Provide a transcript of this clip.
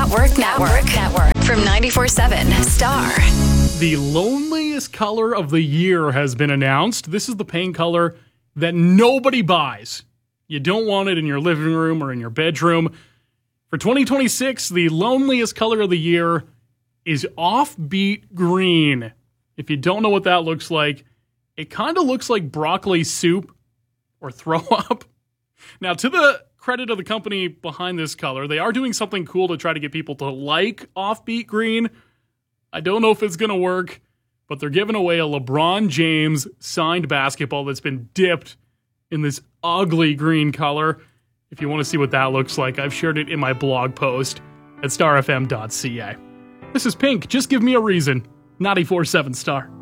Network. From 94.7 Star. The loneliest color of the year has been announced. This is the paint color that nobody buys. You don't want it in your living room or in your bedroom. For 2026, the loneliest color of the year is offbeat green. If you don't know what that looks like, it kind of looks like broccoli soup or throw up. Now, to the credit of the company behind this color, they are doing something cool to try to get people to like offbeat green. I don't know if it's going to work, but they're giving away a LeBron James signed basketball that's been dipped in this ugly green color. If you want to see what that looks like, I've shared it in my blog post at starfm.ca. This is Pink. Just give me a reason. 94.7 Star.